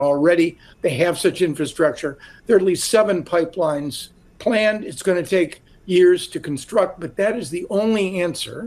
already. They have such infrastructure. There are at least 7 pipelines planned. It's going to take years to construct, but that is the only answer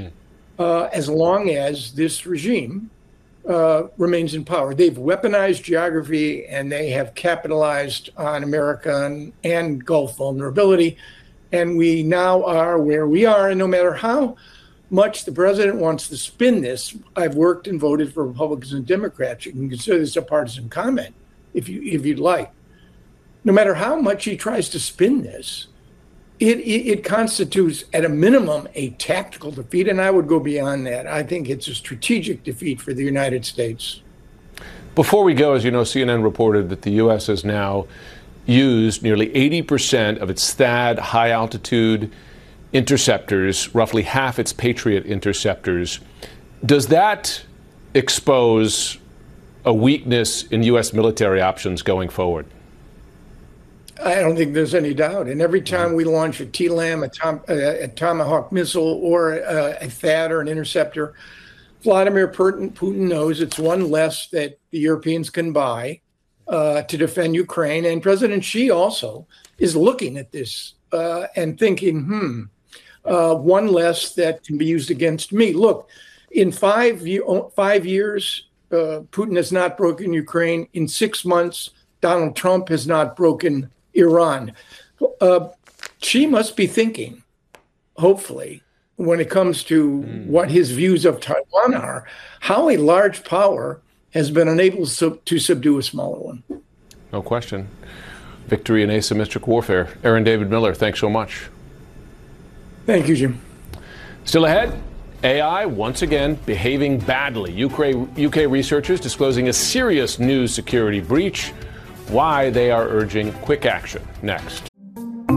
as long as this regime remains in power. They've weaponized geography and they have capitalized on America and Gulf vulnerability. And we now are where we are. And no matter how much the president wants to spin this, I've worked and voted for Republicans and Democrats. You can consider this a partisan comment if you'd like. No matter how much he tries to spin this, it constitutes, at a minimum, a tactical defeat, and I would go beyond that. I think it's a strategic defeat for the United States. Before we go, as you know, CNN reported that the U.S. has now used nearly 80% of its THAAD high-altitude interceptors, roughly half its Patriot interceptors. Does that expose a weakness in U.S. military options going forward? I don't think there's any doubt. And every time we launch a TLAM, a Tomahawk missile, or a THAAD or an interceptor, Vladimir Putin knows it's one less that the Europeans can buy to defend Ukraine. And President Xi also is looking at this and thinking, one less that can be used against me. Look, in 5 years, Putin has not broken Ukraine. In 6 months, Donald Trump has not broken Iran. Xi must be thinking, hopefully, when it comes to what his views of Taiwan are, how a large power has been unable to subdue a smaller one. No question. Victory in asymmetric warfare. Aaron David Miller, thanks so much. Thank you, Jim. Still ahead, AI once again behaving badly. UK researchers disclosing a serious news security breach. Why they are urging quick action. Next.